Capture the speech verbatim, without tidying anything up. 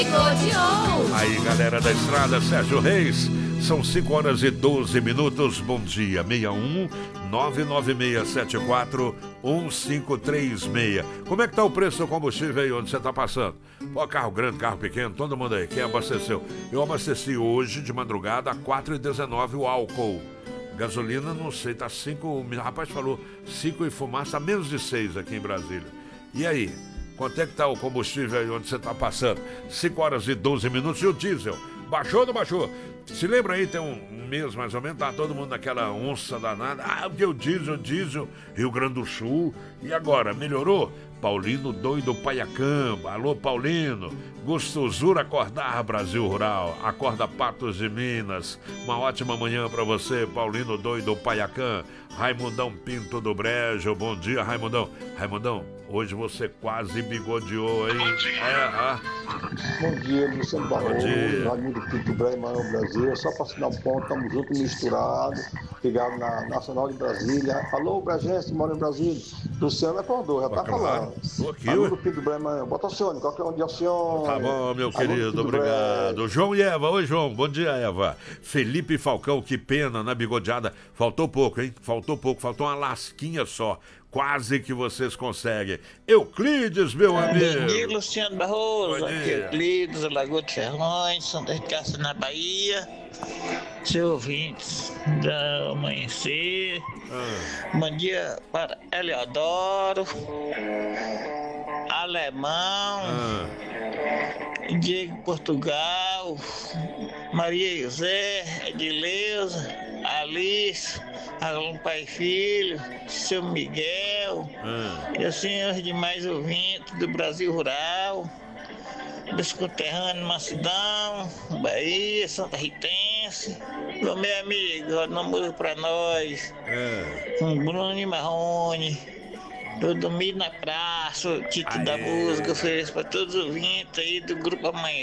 Aí, galera da estrada, Sérgio Reis, são cinco horas e doze minutos. Bom dia, seis um nove nove seis sete quatro um cinco três seis. Como é que tá o preço do combustível aí onde você tá passando? Pô, carro grande, carro pequeno, todo mundo aí, quem abasteceu? Eu abasteci hoje de madrugada a quatro reais e dezenove centavos o álcool. Gasolina, não sei, tá cinco, rapaz falou cinco e fumaça, menos de seis aqui em Brasília. E aí? Quanto é que tá o combustível aí onde você tá passando? cinco horas e doze minutos. E o diesel? Baixou ou não baixou? Se lembra aí, tem um, um mês mais ou menos, tá todo mundo naquela onça danada. Ah, porque o diesel, diesel, Rio Grande do Sul. E agora, melhorou? Paulino doido Paiacamba. Alô, Paulino. Gostosura acordar, Brasil Rural. Acorda, Patos de Minas. Uma ótima manhã pra você, Paulino doido Paiacã. Raimundão Pinto do Brejo. Bom dia, Raimundão. Raimundão, hoje você quase bigodeou, hein? É, ah. Bom dia, Luciano Barroso, Raimundo Pinto do Brejo, Manoel Brasil. Só para assinar um ponto, estamos juntos misturados. Ligado na Nacional de Brasília. Alô, Bragense, mora em Brasília. Luciano acordou, já tá falando. Tô aqui, Raimundo Pinto do Brejo, Manoel. Bota o Cione, qualquer um dia Cione. Tá bom, meu querido, obrigado. João e Eva, oi João, bom dia, Eva. Felipe Falcão, que pena na bigodeada. Faltou pouco, hein? Faltou pouco, faltou uma lasquinha só. Quase que vocês conseguem. Euclides, meu amigo. Bom dia, Luciano Barroso. Bom Aqui dia. é Euclides, Lagoa de Ferrões, Santa Rita, na Bahia. Seus ouvintes da Amanhecer. Ah. Bom dia para Eleodoro, Alemão, Ah. Diego Portugal, Maria José, Edileuza, Alice, Alon Pai e Filho, seu Miguel, Ah. e assim os demais ouvintes do Brasil Rural, dos conterrâneos Macedão, Bahia, Santa Ritense, do meu amigo, roda música pra nós, É. com Bruno e Marrone, do Domingo na Praça, o título da Aê. música, ofereço pra todos os ouvintes aí do Grupo Amanhã.